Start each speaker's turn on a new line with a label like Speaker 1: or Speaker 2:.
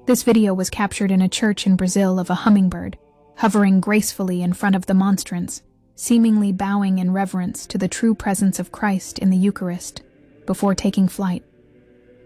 Speaker 1: This video was captured in a church in Brazil of a hummingbird, hovering gracefully in front of the monstrance, seemingly bowing in reverence to the true presence of Christ in the Eucharist before taking flight.